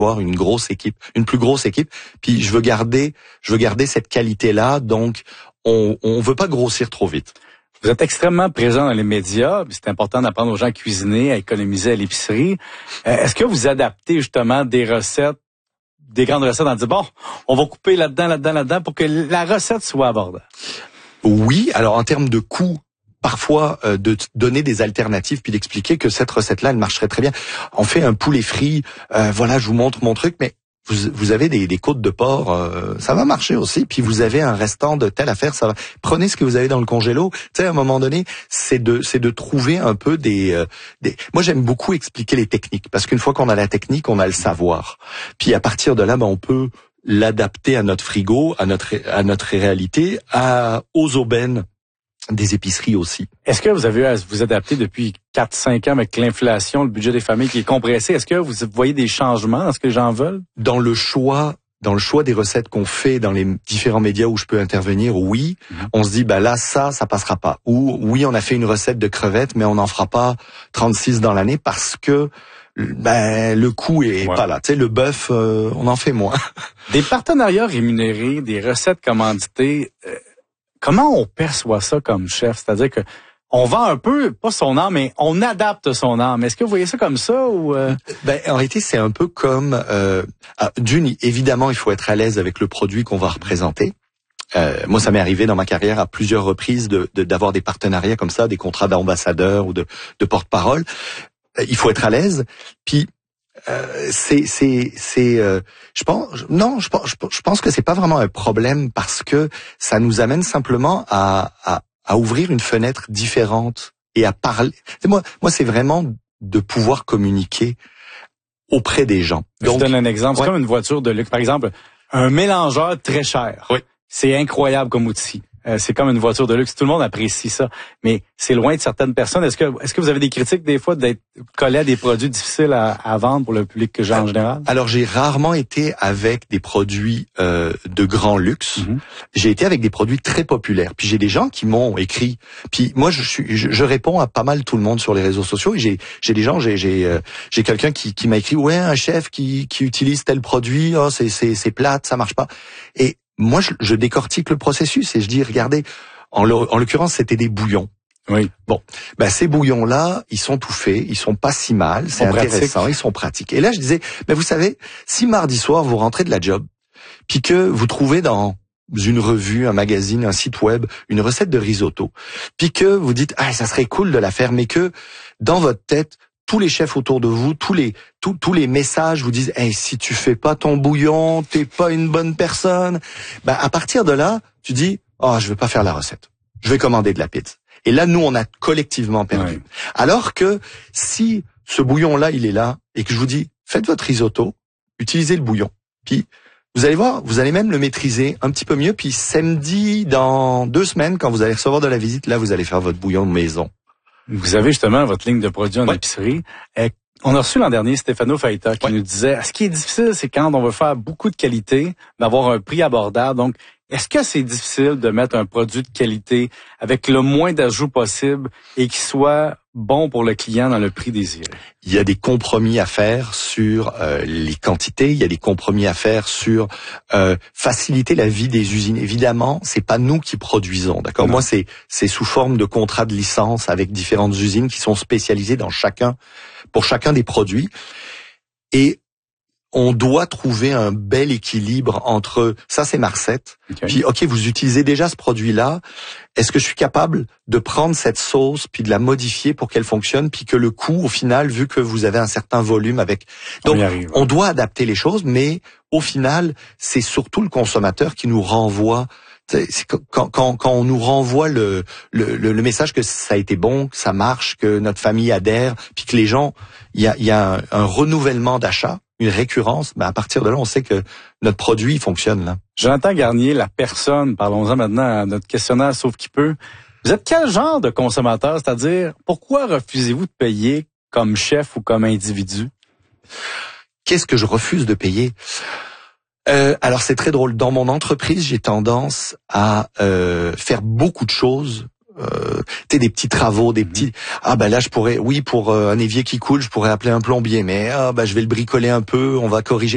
avoir une grosse équipe, une plus grosse équipe. Puis je veux garder cette qualité-là. Donc, on veut pas grossir trop vite. Vous êtes extrêmement présent dans les médias. C'est important d'apprendre aux gens à cuisiner, à économiser à l'épicerie. Est-ce que vous adaptez justement des recettes, des grandes recettes en disant, bon, on va couper là-dedans pour que la recette soit abordable? Oui, alors en termes de coûts, parfois de donner des alternatives puis d'expliquer que cette recette-là, elle marcherait très bien. On fait un poulet frit, voilà, je vous montre mon truc, mais vous avez des côtes de porc, ça va marcher aussi. Puis vous avez un restant de telle affaire, ça va. Prenez ce que vous avez dans le congélo. Tu sais, à un moment donné, c'est de trouver un peu des. Moi, j'aime beaucoup expliquer les techniques parce qu'une fois qu'on a la technique, on a le savoir. Puis à partir de là, on peut l'adapter à notre frigo, à notre réalité, aux aubaines des épiceries aussi. Est-ce que vous avez à vous adapter depuis 4-5 ans avec l'inflation, le budget des familles qui est compressé? Est-ce que vous voyez des changements dans ce que les gens veulent? Dans le choix des recettes qu'on fait dans les différents médias où je peux intervenir, oui, on se dit là ça passera pas. Ou oui, on a fait une recette de crevettes, mais on n'en fera pas 36 dans l'année parce que le coût est pas là. Tu sais, le bœuf, on en fait moins. Des partenariats rémunérés, des recettes commanditées. Comment on perçoit ça comme chef? C'est-à-dire que on vend un peu, pas son âme, mais on adapte son âme. Est-ce que vous voyez ça comme ça ou en réalité, c'est un peu comme évidemment, il faut être à l'aise avec le produit qu'on va représenter. Moi, ça m'est arrivé dans ma carrière à plusieurs reprises d'avoir des partenariats comme ça, des contrats d'ambassadeur ou de porte-parole. Il faut être à l'aise. Puis je pense que c'est pas vraiment un problème parce que ça nous amène simplement à ouvrir une fenêtre différente et à parler. Moi c'est vraiment de pouvoir communiquer auprès des gens. Donc, je donne un exemple, c'est comme une voiture de luxe. Par exemple, un mélangeur très cher. Oui. C'est incroyable comme outil. C'est comme une voiture de luxe. Tout le monde apprécie ça. Mais c'est loin de certaines personnes. Est-ce que vous avez des critiques des fois d'être collé à des produits difficiles à vendre pour le public que j'ai en général? Alors, j'ai rarement été avec des produits de grand luxe. J'ai été avec des produits très populaires. Puis j'ai des gens qui m'ont écrit. Puis moi, je réponds à pas mal tout le monde sur les réseaux sociaux. Et j'ai des gens, j'ai quelqu'un qui m'a écrit, ouais, un chef qui utilise tel produit, c'est plate, ça marche pas. Et moi, je décortique le processus et je dis, regardez, en l'occurrence, c'était des bouillons. Oui. Bon, ces bouillons-là, ils sont tout faits, ils sont pas si mal, c'est intéressant, ils sont pratiques. Et là, je disais, vous savez, si mardi soir, vous rentrez de la job, puis que vous trouvez dans une revue, un magazine, un site web, une recette de risotto, puis que vous dites, ça serait cool de la faire, mais que dans votre tête, tous les chefs autour de vous, tous les messages vous disent si tu fais pas ton bouillon, t'es pas une bonne personne. À partir de là, tu dis je vais pas faire la recette. Je vais commander de la pizza. Et là, nous, on a collectivement perdu. Ouais. Alors que si ce bouillon-là, il est là, et que je vous dis faites votre risotto, utilisez le bouillon. Puis vous allez voir, vous allez même le maîtriser un petit peu mieux. Puis samedi, dans 2 semaines, quand vous allez recevoir de la visite, là, vous allez faire votre bouillon de maison. Vous avez justement votre ligne de produits en épicerie. On a reçu l'an dernier Stefano Faita qui nous disait, ce qui est difficile, c'est quand on veut faire beaucoup de qualité, d'avoir un prix abordable. Donc, est-ce que c'est difficile de mettre un produit de qualité avec le moins d'ajouts possible et qui soit bon pour le client dans le prix désiré? Il y a des compromis à faire sur les quantités, il y a des compromis à faire sur faciliter la vie des usines. Évidemment, c'est pas nous qui produisons, d'accord? Moi, c'est sous forme de contrat de licence avec différentes usines qui sont spécialisées pour chacun des produits. Et on doit trouver un bel équilibre entre ça, c'est ma recette. Puis, vous utilisez déjà ce produit-là. Est-ce que je suis capable de prendre cette sauce puis de la modifier pour qu'elle fonctionne puis que le coût, au final, vu que vous avez un certain volume avec, donc on doit adapter les choses, mais au final, c'est surtout le consommateur qui nous renvoie. C'est quand on nous renvoie le message que ça a été bon, que ça marche, que notre famille adhère, puis que les gens, il y a un renouvellement d'achat, une récurrence, à partir de là, on sait que notre produit fonctionne là. Jonathan Garnier, la personne, parlons-en maintenant à notre questionnaire Sauf qui peut. Vous êtes quel genre de consommateur? C'est-à-dire, pourquoi refusez-vous de payer comme chef ou comme individu? Qu'est-ce que je refuse de payer? Alors c'est très drôle. Dans mon entreprise, j'ai tendance à faire beaucoup de choses. Des petits travaux, des petits. Là je pourrais, pour un évier qui coule, je pourrais appeler un plombier, mais je vais le bricoler un peu, on va corriger.